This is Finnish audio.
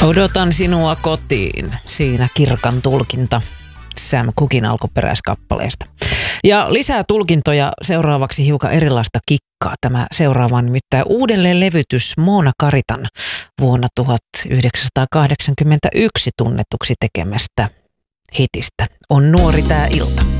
Odotan sinua kotiin. Siinä Kirkan tulkinta Sam Cooken alkuperäiskappaleesta. Ja lisää tulkintoja seuraavaksi hiukan erilaista kikkaa. Tämä seuraava on nimittäin uudelleen levytys Moona Karitan vuonna 1981 tunnetuksi tekemästä hitistä. On nuori tää ilta.